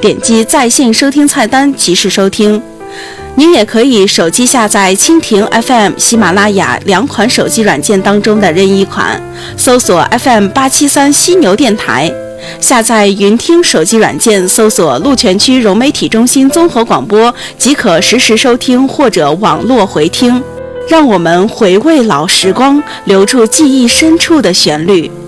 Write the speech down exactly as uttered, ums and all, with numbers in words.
点击在线收听菜单及时收听。您也可以手机下载蜻蜓 F M、喜马拉雅两款手机软件当中的任意款，搜索 F M 八七三犀牛电台。下载云听手机软件，搜索鹿泉区融媒体中心综合广播，即可实时收听或者网络回听。让我们回味老时光，留住记忆深处的旋律。